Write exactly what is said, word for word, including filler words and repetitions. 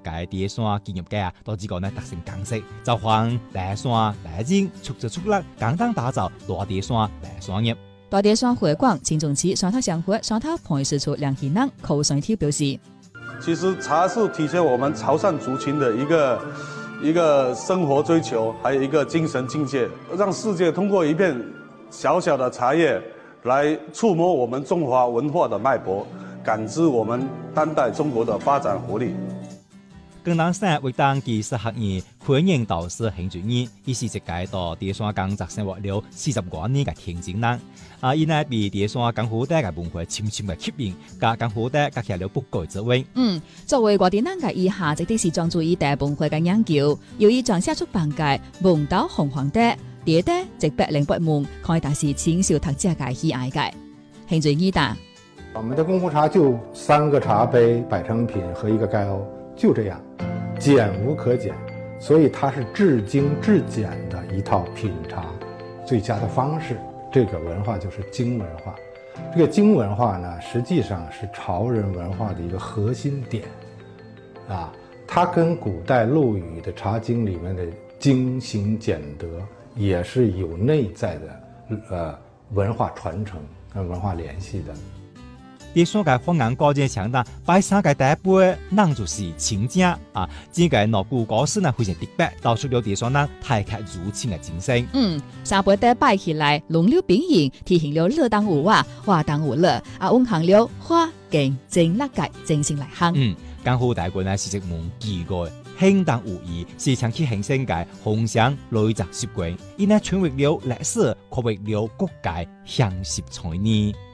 嘅第一山建築家啊，多幾個呢特性港式，就向大山大景出咗出力，簡單打造大地山大山業。 大地山會館前總期山頭商會山頭培事處梁慶能寇上挑表示， 其實茶是體現我們潮汕族群的一個一個生活追求，還有一個精神境界，讓世界通過一片小小的茶葉來觸摸我們中華文化的脈搏，感知我們當代中國的發展活力。 廣東省為當地適合以歡迎導師興趣義，以是一屆到第山工作生活了四十多年嘅田景人。啊，伊呢被第山港府地嘅文化深深嘅吸引，加港府地加起了不改之位。 嗯，作為我哋南嘅以下，即啲是專注於大文化嘅研究，由於撰寫出版嘅《夢島紅黃地》，第地即百靈不夢，可以達是淺小讀者嘅喜愛嘅。興趣義答， 我們的功夫茶就三個茶杯擺成品和一個蓋甌，就這樣，減無可減，所以它是至精至簡的一套品茶最佳的方式。這個文化就是精文化，這個精文化呢，實際上是潮人文化的一個核心點，啊，它跟古代陸羽的《茶經》裏面的精行儉德也是有內在的，呃，文化傳承跟文化聯繫的。 第三屆方眼高階強大，擺三屆第一杯，能就是清正啊！這個內部故事呢非常特別，道出了第三人太極如情嘅精神。 嗯，三杯底擺起來，龍流並盈，體現了樂當有話，話當有樂，啊，運行了花勁正力界，正性來行。 嗯，江湖大觀呢是一門技藝，輕當無疑，是長期形成嘅紅香累積習慣，伊呢傳為了歷史，擴為了國界鄉習才呢。